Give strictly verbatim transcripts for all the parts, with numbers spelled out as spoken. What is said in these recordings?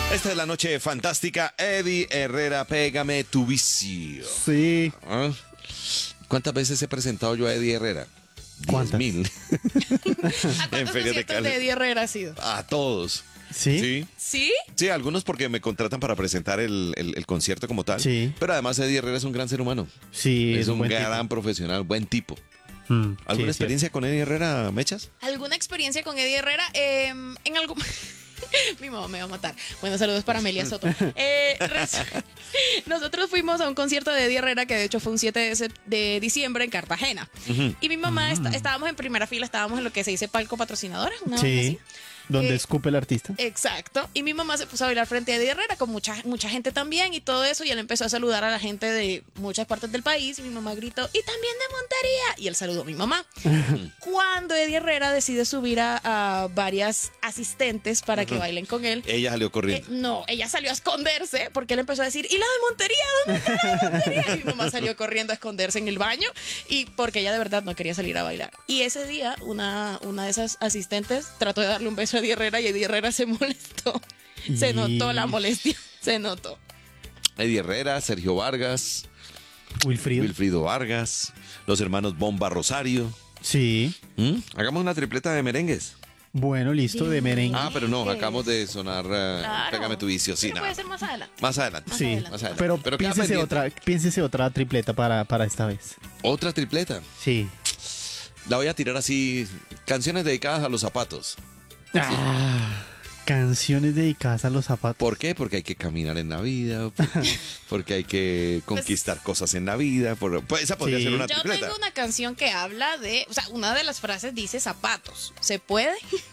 Esta es la noche fantástica. Eddie Herrera, pégame tu vicio. Sí. ¿Ah? ¿Cuántas veces he presentado yo a Eddie Herrera? ¿Cuántas? Diez mil. ¿A cuántos Feria de conciertos Cali. de Eddie Herrera ha sido? A todos. ¿Sí? Sí. ¿Sí? Sí, algunos porque me contratan para presentar el, el- el concierto como tal. Sí. Pero además Eddie Herrera es un gran ser humano. Sí, es, un, buen gran tipo. profesional, buen tipo. Mm, sí, ¿Alguna es cierto. experiencia con Eddie Herrera, Mechas? ¿Alguna experiencia con Eddie Herrera? Eh, en algún... Mi mamá me va a matar. Bueno, saludos para Amelia Soto. Eh, res- Nosotros fuimos a un concierto de Eddie Herrera que de hecho fue un siete de, sep- de diciembre en Cartagena. Y mi mamá, está- estábamos en primera fila, estábamos en lo que se dice palco patrocinadora. Una vaina Sí. así. Donde Eh, escupe el artista. Exacto. Y mi mamá se puso a bailar frente a Eddie Herrera con mucha, mucha gente también y todo eso. Y él empezó a saludar a la gente de muchas partes del país. Y mi mamá gritó, y también de Montería. Y él saludó a mi mamá. Cuando Eddie Herrera decide subir a, a varias asistentes para que bailen con él. Ella salió eh, corriendo. no, ella salió a esconderse porque él empezó a decir, ¿y la de Montería? ¿Dónde está la de Montería? Y mi mamá salió corriendo a esconderse en el baño y porque ella de verdad no quería salir a bailar. Y ese día una, una de esas asistentes trató de darle un beso a Eddie Herrera y Eddie Herrera se molestó. Se Y- notó la molestia. Se notó. Eddie Herrera, Sergio Vargas, Wilfrido. Wilfrido Vargas, los hermanos Bomba Rosario. Sí. ¿Mm? Hagamos una tripleta de merengues. Bueno, listo, de merengue. Ah, pero no, Merengues. acabamos de sonar eh, Claro. Pégame tu vicio. Sí, Pero nada. puede ser más adelante. Más adelante. Más Sí, adelante. Más adelante. pero, Pero queda piénsese, pendiente. otra, piénsese otra tripleta para, para esta vez. Otra tripleta. Sí. La voy a tirar así. Canciones dedicadas a los zapatos. Ah, canciones dedicadas a los zapatos. ¿Por qué? Porque hay que caminar en la vida, porque, porque hay que conquistar cosas en la vida. por- pues esa podría Sí. ser una Yo tripleta. tengo una canción que habla de, o sea, una de las frases dice zapatos. ¿Se puede?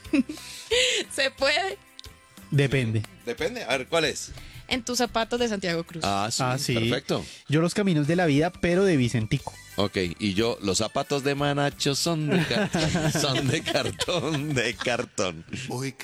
¿Se puede? Depende. Depende. A ver, ¿cuál es? En tus zapatos de Santiago Cruz. Ah, sí. Ah, sí. Perfecto. Yo los caminos de la vida, pero de Vicentico. Ok, y yo, los zapatos de Manacho son de cartón, son de cartón, de cartón. Hoy que